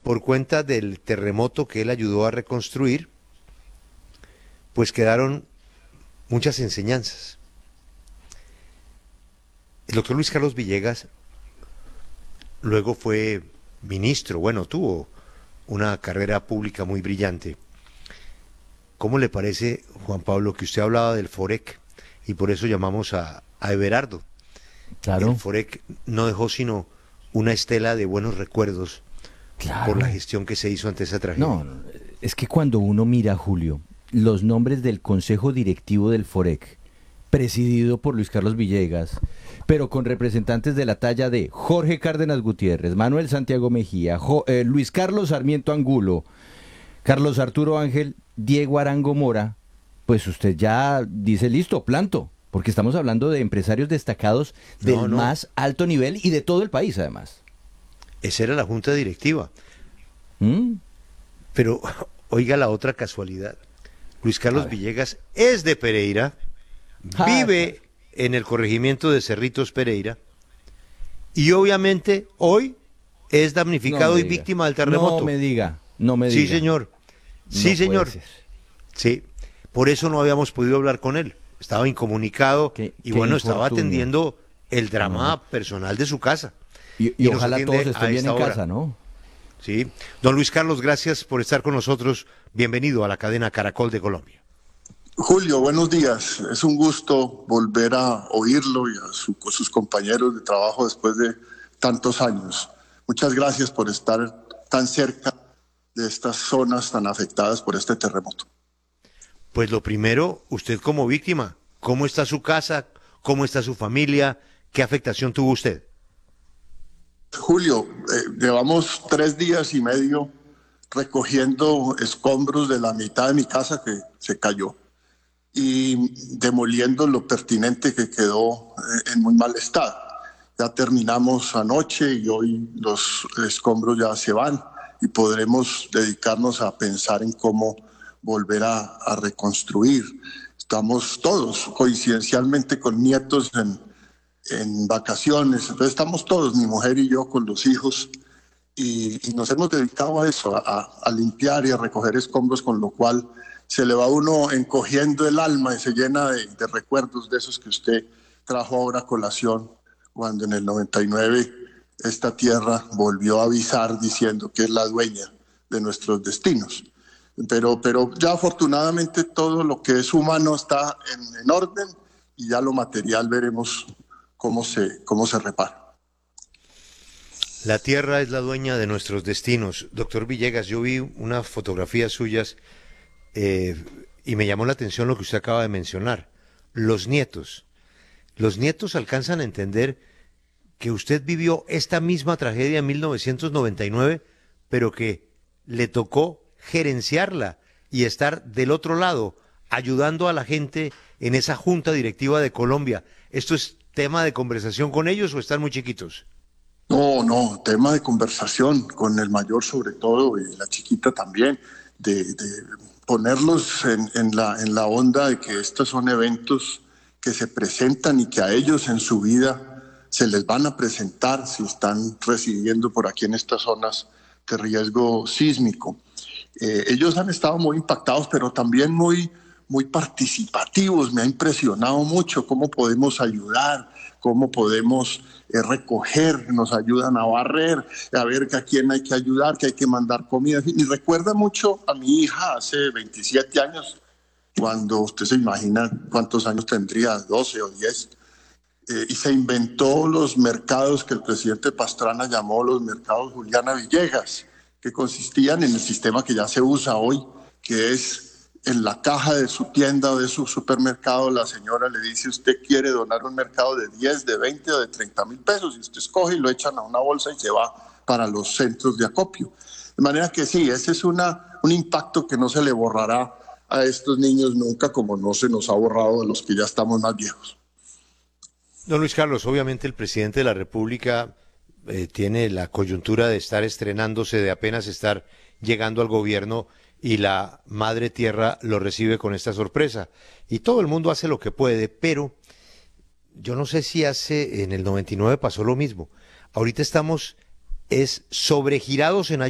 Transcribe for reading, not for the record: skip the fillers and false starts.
por cuenta del terremoto que él ayudó a reconstruir, pues quedaron muchas enseñanzas. El doctor Luis Carlos Villegas luego fue ministro, bueno, tuvo una carrera pública muy brillante. ¿Cómo le parece, Juan Pablo, que usted hablaba del FOREC y por eso llamamos a Everardo? El Claro, FOREC no dejó sino una estela de buenos recuerdos por la claro. gestión que se hizo ante esa No, tragedia. no, es que cuando uno mira, Julio, los nombres del Consejo Directivo del FOREC, presidido por Luis Carlos Villegas, pero con representantes de la talla de Jorge Cárdenas Gutiérrez, Manuel Santiago Mejía, Luis Carlos Sarmiento Angulo, Carlos Arturo Ángel, Diego Arango Mora, pues usted ya dice listo, planto, porque estamos hablando de empresarios destacados No, del no, más alto nivel y de todo el país además. esa era la junta directiva. ¿Mm? Pero oiga la otra casualidad. Luis A Carlos ver. Villegas es de Pereira, Ah, vive en el corregimiento de Cerritos Pereira y obviamente hoy es no me damnificado y diga, víctima del no terremoto. me diga, no me Sí, diga, señor. Sí, no puede señor. ser. Sí. Por eso no habíamos podido hablar con él. Estaba incomunicado y Qué bueno, estaba infortunio. atendiendo el No. drama personal de su casa. Y Y nos ojalá todos atiende a estén bien esta en hora. casa, ¿no? Sí. Don Luis Carlos, gracias por estar con nosotros. Bienvenido a la cadena Caracol de Colombia. Julio, buenos días. Es un gusto volver a oírlo y a sus compañeros de trabajo después de tantos años. Muchas gracias por estar tan cerca de estas zonas tan afectadas por este terremoto. Pues lo primero, usted como víctima, ¿cómo está su casa? ¿Cómo está su familia? ¿Qué afectación tuvo usted? Julio, llevamos 3 días y medio recogiendo escombros de la mitad de mi casa que se cayó y demoliendo lo pertinente que quedó en muy mal estado. Ya terminamos anoche y hoy los escombros ya se van y podremos dedicarnos a pensar en cómo volver a reconstruir. Estamos todos coincidencialmente con nietos en vacaciones, entonces estamos todos, mi mujer y yo, con los hijos y nos hemos dedicado a eso, a limpiar y a recoger escombros, con lo cual se le va a uno encogiendo el alma y se llena de recuerdos de esos que usted trajo ahora a colación, cuando en el 99 esta tierra volvió a avisar diciendo que es la dueña de nuestros destinos. Pero ya afortunadamente todo lo que es humano está en orden y ya lo material veremos cómo se repara. La tierra es la dueña de nuestros destinos. Doctor Villegas, yo vi unas fotografías suyas eh, y me llamó la atención lo que usted acaba de mencionar. Los nietos. Los nietos alcanzan a entender que usted vivió esta misma tragedia en 1999, pero que le tocó gerenciarla y estar del otro lado, ayudando a la gente en esa junta directiva de Colombia. ¿Esto es tema de conversación con ellos o están muy chiquitos? No, no, tema de conversación con el mayor sobre todo y la chiquita también, de ponerlos en la onda de que estos son eventos que se presentan y que a ellos en su vida se les van a presentar si están residiendo por aquí en estas zonas de riesgo sísmico. Ellos han estado muy impactados, pero también muy participativos. Me ha impresionado mucho cómo podemos ayudar, cómo podemos recoger, nos ayudan a barrer, a ver que a quién hay que ayudar, que hay que mandar comida. Y recuerda mucho a mi hija hace 27 años, cuando usted se imagina cuántos años tendría, 12 o 10, y se inventó los mercados que el presidente Pastrana llamó los mercados Juliana Villegas, que consistían en el sistema que ya se usa hoy, que es en la caja de su tienda o de su supermercado, la señora le dice: usted quiere donar un mercado de 10, de 20 o de 30.000 pesos, y usted escoge y lo echan a una bolsa y se va para los centros de acopio. De manera que sí, ese es un impacto que no se le borrará a estos niños nunca, como no se nos ha borrado a los que ya estamos más viejos. Don Luis Carlos, obviamente el presidente de la República tiene la coyuntura de estar estrenándose, de apenas estar llegando al gobierno y la madre tierra lo recibe con esta sorpresa. Y todo el mundo hace lo que puede, pero yo no sé si en el 99 pasó lo mismo. Ahorita estamos sobregirados en